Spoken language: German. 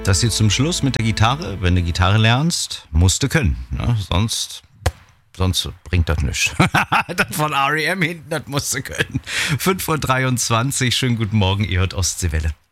Das hier zum Schluss mit der Gitarre. Wenn du Gitarre lernst, musst du können. Ne? Sonst bringt das nichts. Das von R.E.M. hinten, das musst du können. 5:23 Uhr, schönen guten Morgen, ihr hört Ostseewelle.